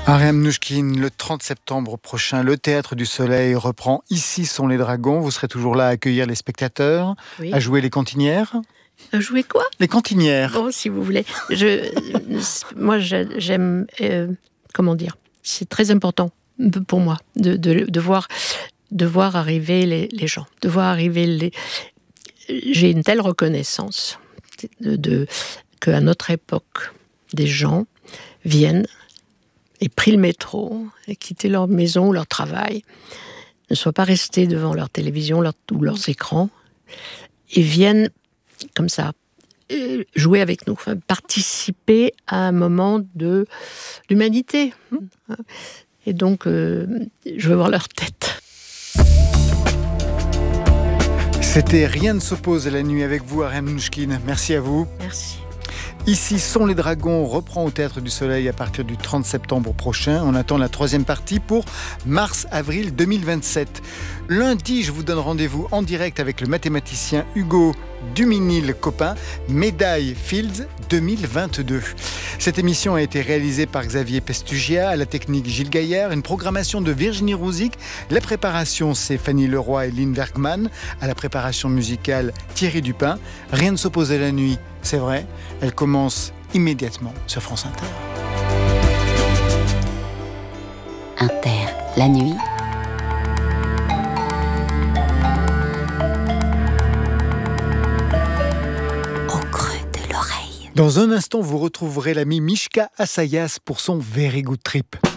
Ariane Mnouchkine, le 30 septembre prochain, le Théâtre du Soleil reprend Ici sont les dragons. Vous serez toujours là à accueillir les spectateurs, Oui. à jouer les cantinières. Jouer quoi? Les cantinières. Bon, si vous voulez. Moi, j'aime... comment dire? C'est très important pour moi de voir arriver les gens, de voir arriver J'ai une telle reconnaissance qu'à notre époque, des gens viennent et pris le métro et quitté leur maison, leur travail, ne soient pas restés devant leur télévision ou leurs écrans et viennent comme ça jouer avec nous, participer à un moment d'humanité. Et donc, je veux voir leur tête. C'était Rien ne s'oppose à la nuit avec vous, Ariane Mnouchkine. Merci à vous. Merci. Ici sont les dragons reprend au Théâtre du Soleil à partir du 30 septembre prochain. On attend la troisième partie pour mars-avril 2027. Lundi, je vous donne rendez-vous en direct avec le mathématicien Hugo Duminil-Copin, Médaille Fields 2022. Cette émission a été réalisée par Xavier Pestugia, à la technique Gilles Gaillard, une programmation de Virginie Rouzic, la préparation c'est Fanny Leroy et Lynn Bergman, à la préparation musicale Thierry Dupin. Rien ne s'oppose à la nuit, c'est vrai, elle commence immédiatement sur France Inter. Inter, la nuit. Dans un instant, vous retrouverez l'ami Mishka Assayas pour son Very Good Trip.